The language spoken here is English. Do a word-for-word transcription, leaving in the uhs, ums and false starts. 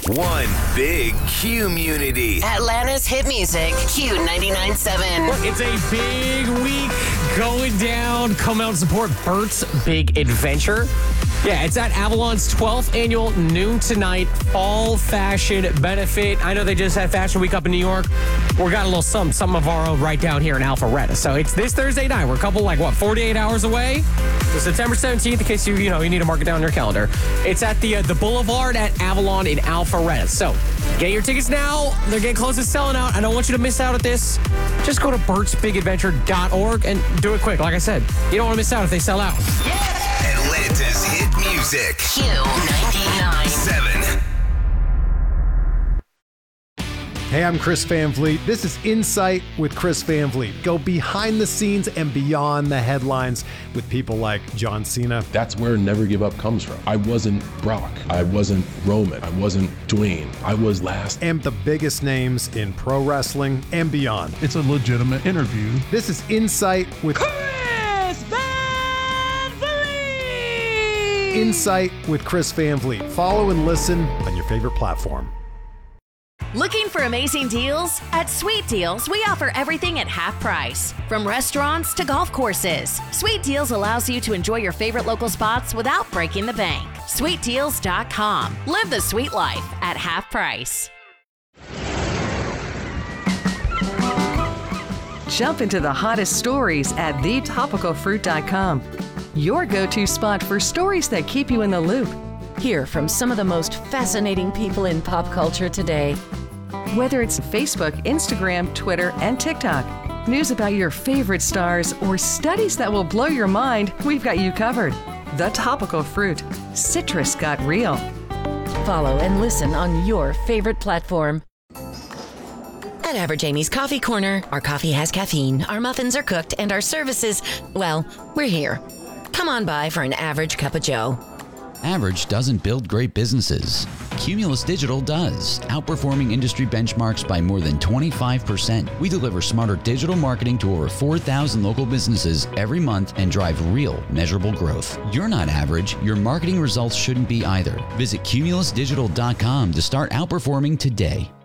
One big community. Atlanta's hit music, Q ninety-nine point seven. Look, it's a big week going down. Come out and support Bert's Big Adventure. Yeah, it's at Avalon's twelfth annual Noon Tonight Fall Fashion Benefit. I know they just had Fashion Week up in New York. We got a little some, some of our own right down here in Alpharetta. So it's this Thursday night. We're a couple, like, what, forty-eight hours away? So September seventeenth, in case you, you know, you need to mark it down on your calendar. It's at the, uh, the Boulevard at Avalon in Alpharetta. So get your tickets now. They're getting close to selling out. I don't want you to miss out at this. Just go to berts big adventure dot org and do it quick. Like I said, you don't want to miss out if they sell out. Atlanta's hit music. Q ninety-nine point seven. Hey, I'm Chris Van Vliet. This is Insight with Chris Van Vliet. Go behind the scenes and beyond the headlines with people like John Cena. That's where Never Give Up comes from. I wasn't Brock. I wasn't Roman. I wasn't Dwayne. I was last. And the biggest names in pro wrestling and beyond. It's a legitimate interview. This is Insight with Chris Van Vliet. Insight with Chris Van Vliet. Follow and listen on your favorite platform. Looking for amazing deals? At Sweet Deals, we offer everything at half price. From restaurants to golf courses, Sweet Deals allows you to enjoy your favorite local spots without breaking the bank. sweet deals dot com. Live the sweet life at half price. Jump into the hottest stories at the topical fruit dot com. Your go-to spot for stories that keep you in the loop. Hear from some of the most fascinating people in pop culture today. Whether it's Facebook, Instagram, Twitter, and TikTok, news about your favorite stars, or studies that will blow your mind, we've got you covered. The Topical Fruit. Citrus got real. Follow and listen on your favorite platform. At Average Amy's Coffee Corner, our coffee has caffeine, our muffins are cooked, and our services, well, we're here. Come on by for an average cup of joe. Average doesn't build great businesses. Cumulus Digital does, outperforming industry benchmarks by more than twenty-five percent. We deliver smarter digital marketing to over four thousand local businesses every month and drive real, measurable growth. You're not average. Your marketing results shouldn't be either. Visit cumulus digital dot com to start outperforming today.